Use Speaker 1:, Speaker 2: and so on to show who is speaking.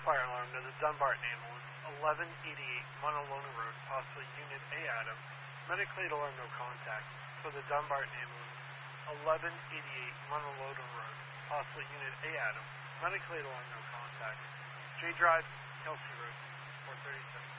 Speaker 1: fire alarm to the Dunbarton ambulance, 1188 Montalona Road, possibly Unit A item. Medically alarm, no contact. For the Dunbarton ambulance, 1188 Montalona Road, possibly Unit A item. Medically alarm, no contact. J Drive, Kelsey Road, 437.